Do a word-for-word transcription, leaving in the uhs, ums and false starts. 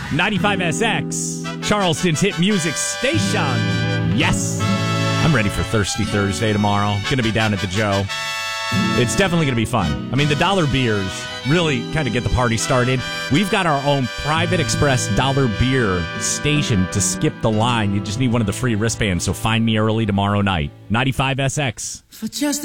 ninety-five S X, Charleston's hit music station. Yes. I'm ready for Thirsty Thursday tomorrow. Going to be down at the Joe. It's definitely going to be fun. I mean, the dollar beers really kind of get the party started. We've got our own private express dollar beer station to skip the line. You just need one of the free wristbands, so find me early tomorrow night. ninety-five S X. For just